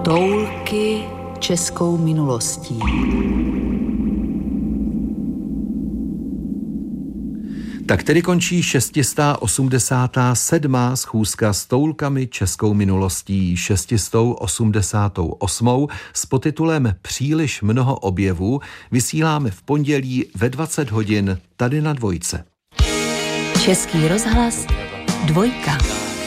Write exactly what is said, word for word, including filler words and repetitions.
Toulky českou minulostí. Tak tedy končí šestistá osmdesátá sedmá schůzka s toulkami českou minulostí, šestistou osmdesátou osmou s podtitulem Příliš mnoho objevů vysíláme v pondělí ve dvacet hodin tady na Dvojce. Český rozhlas Dvojka.